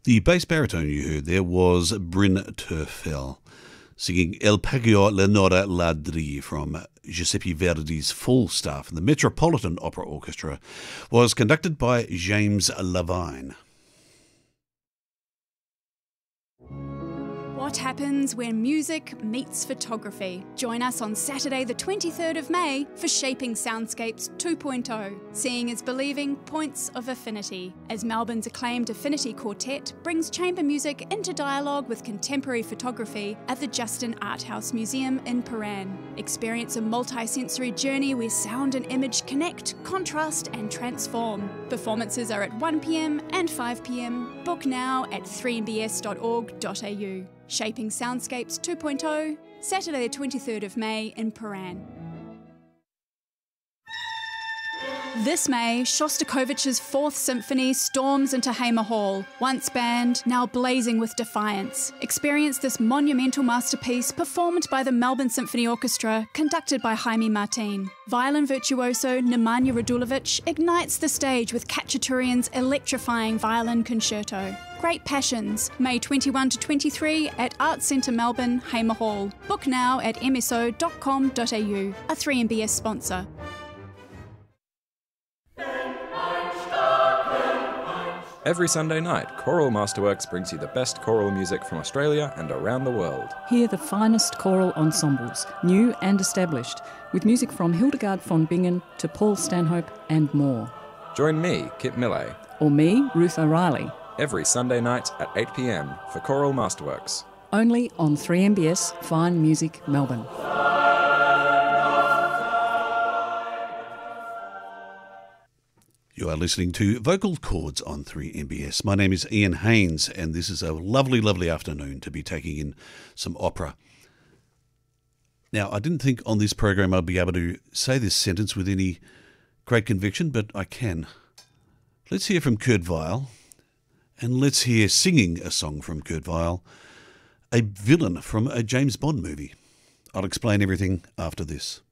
The bass baritone you heard there was Bryn Terfel, singing El Pagio Lenora Ladri from Giuseppe Verdi's Falstaff. The Metropolitan Opera Orchestra was conducted by James Levine. What happens when music meets photography? Join us on Saturday the 23rd of May for Shaping Soundscapes 2.0, Seeing is Believing Points of Affinity, as Melbourne's acclaimed Affinity Quartet brings chamber music into dialogue with contemporary photography at the Justin Art House Museum in Paran. Experience a multi-sensory journey where sound and image connect, contrast and transform. Performances are at 1 p.m. and 5 p.m. Book now at 3mbs.org.au. Shaping Soundscapes 2.0, Saturday the 23rd of May in Paran. This May, Shostakovich's Fourth Symphony storms into Hamer Hall. Once banned, now blazing with defiance. Experience this monumental masterpiece performed by the Melbourne Symphony Orchestra, conducted by Jaime Martin. Violin virtuoso Nemanja Radulovic ignites the stage with Khachaturian's electrifying violin concerto. Great Passions, May 21 to 23 at Arts Centre Melbourne, Hamer Hall. Book now at mso.com.au, a 3MBS sponsor. Every Sunday night, Choral Masterworks brings you the best choral music from Australia and around the world. Hear the finest choral ensembles, new and established, with music from Hildegard von Bingen to Paul Stanhope and more. Join me, Kit Millay, Or me, Ruth O'Reilly. every Sunday night at 8 p.m. for Choral Masterworks. Only on 3MBS Fine Music Melbourne. You are listening to Vocal Chords on 3MBS. My name is Ian Haynes, and this is a lovely, lovely afternoon to be taking in some opera. Now, I didn't think on this program I'd be able to say this sentence with any great conviction, but I can. Let's hear from Kurt Weill, and let's hear singing a song from Kurt Weill, a villain from a James Bond movie. I'll explain everything after this.